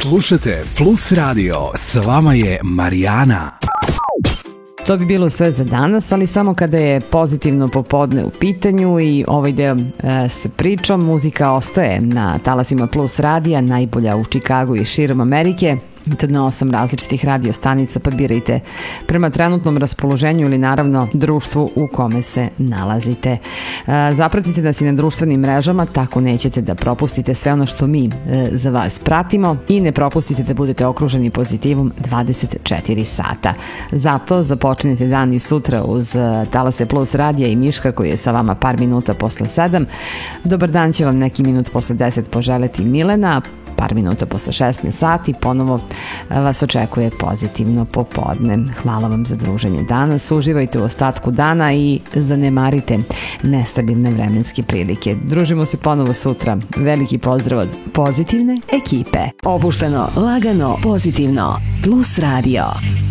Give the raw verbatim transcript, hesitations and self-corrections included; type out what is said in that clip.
Slušajte Plus Radio, s vama je Marijana. To bi bilo sve za danas, ali samo kada je pozitivno popodne u pitanju i ovaj deo e, s pričom. Muzika ostaje na talasima Plus radija, najbolja u Čikagu i širom Amerike. I to na osam različitih radio stanica, pa birajte prema trenutnom raspoloženju ili naravno društvu u kome se nalazite. E, zapratite nas i na društvenim mrežama, tako nećete da propustite sve ono što mi e, za vas pratimo i ne propustite da budete okruženi pozitivom dvadeset četiri sata. Zato započnite dan i sutra uz e, Talase Plus radija i Miška koji je sa vama par minuta posle sedam. Dobar dan će vam neki minut posle deset poželeti Milena, par minuta posle šesnaest sati ponovo vas očekuje pozitivno popodne. Hvala vam za druženje danas, uživajte u ostatku dana i zanemarite nestabilne vremenske prilike. Družimo se ponovo sutra. Veliki pozdrav od pozitivne ekipe. Opušteno, lagano, pozitivno. Plus radio.